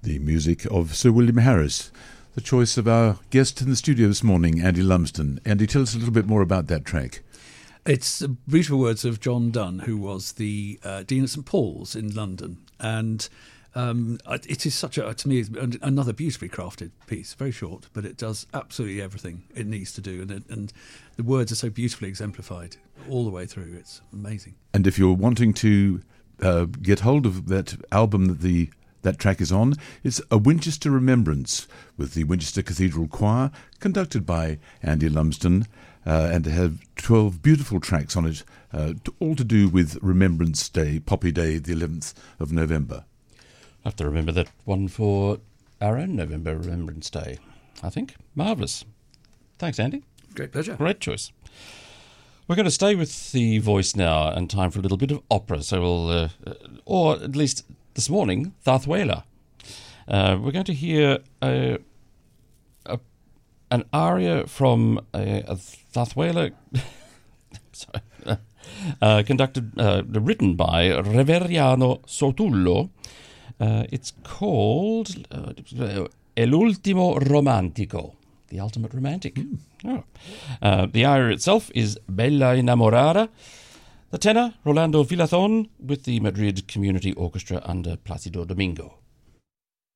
The music of Sir William Harris, the choice of our guest in the studio this morning, Andy Lumsden. Andy, tell us a little bit more about that track. It's beautiful words of John Donne, who was the Dean at St Paul's in London. And it is to me, another beautifully crafted piece. Very short, but it does absolutely everything it needs to do. And the words are so beautifully exemplified all the way through. It's amazing. And if you're wanting to get hold of that album that track is on, it's A Winchester Remembrance with the Winchester Cathedral Choir, conducted by Andy Lumsden, and they have 12 beautiful tracks on it, all to do with Remembrance Day, Poppy Day, the 11th of November. I have to remember that one for our own November Remembrance Day, I think. Marvellous. Thanks, Andy. Great pleasure. Great choice. We're going to stay with the voice now and time for a little bit of opera. So we'll, or at least this morning, Zarzuela. We're going to hear an aria from a Zarzuela written by Reveriano Sotullo. It's called El Ultimo Romantico, the ultimate romantic. Oh. The aria itself is Bella Innamorada. The tenor, Rolando Villazon, with the Madrid Community Orchestra under Placido Domingo.